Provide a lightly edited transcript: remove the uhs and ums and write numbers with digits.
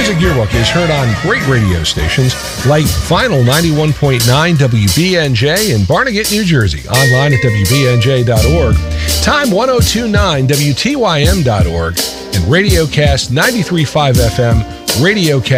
Music Yearbook is heard on great radio stations like Final 91.9 WBNJ in Barnegat, New Jersey, online at WBNJ.org, Time 102.9 WTYM.org, and Radiocast 93.5 FM, Radiocast